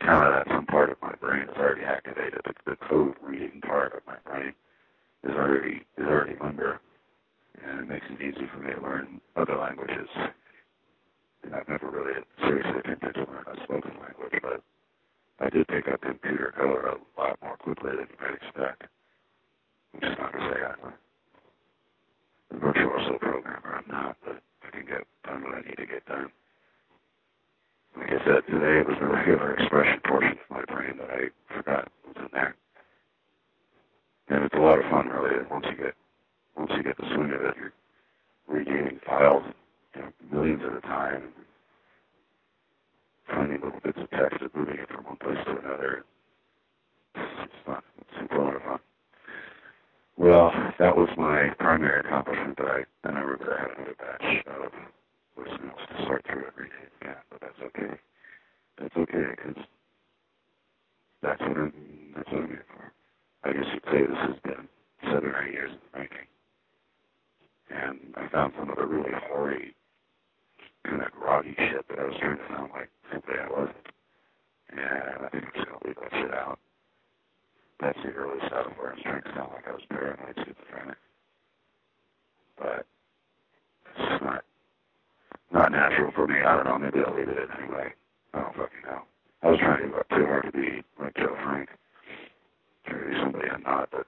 kind of that some part of my brain is already activated. The code reading part of my brain is already under, and it makes it easy for me to learn other languages. And I've never really seriously attempted to learn a spoken language, but I did pick up computer code a lot more quickly than you might expect. I'm just not to say I'm a virtuoso programmer. I'm not, but I can get done what I need to get done. Like I said, today it was the regular expression portion of my brain that I forgot was in there. And it's a lot of fun, really. Once you get the swing of it, you're regaining files, millions at a time, finding little bits of text and moving it from one place to another. It's fun. It's a lot of fun. Well, that was my primary accomplishment. Then I remember I had another batch of voicemails to sort through every day. Yeah, but that's okay. That's okay, because that's what I'm here for. I guess you'd say this has been 7 or 8 years in the making. And I found some of the really hoary, kind of groggy shit that I was trying to sound like simply I wasn't. And I think I'm just going to leave that shit out. That's the early stuff where I was trying to sound like I was paranoid schizophrenic. But it's just not natural for me. I don't know, maybe I'll leave it in anyway. I don't fucking know. I was trying to work too hard to be like Joe Frank. Trying to be somebody I'm not, but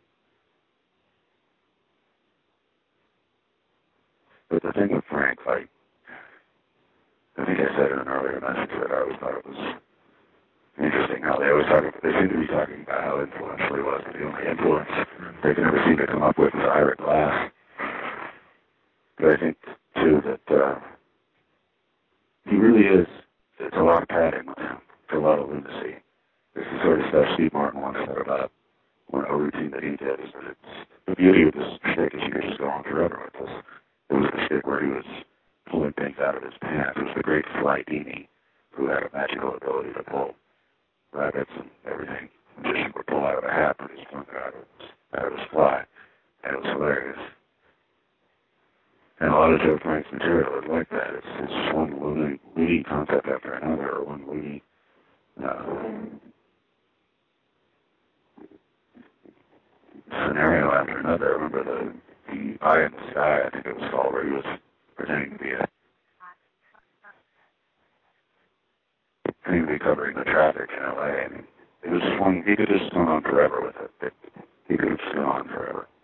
the thing with Frank, like, I think I said in an earlier message that I always thought it was interesting how they seem to be talking about how influential he was, but the only influence they can ever seem to come up with is Ira Glass. But I think, too, that he really is, it's a lot of padding with him. It's a lot of lunacy. This is the sort of stuff Steve Martin once said about a routine that he did, is that it's, the beauty of this shtick is you could just go on forever with this. It was the shtick where he was pulling things out of his pants. It was the great Sly Dini, who had a magical ability to pull rabbits and everything. A magician would pull out of a hat, but he's pulling it out of his fly. And it was hilarious. And a lot of Joe Frank's material is like that. It's just one loony concept after another, or one loony scenario after another. I remember the Eye in the Sky, I think it was called, where he was pretending to be covering the traffic in LA. I mean, it was just one, he could just go on forever with it. He could have just gone on forever.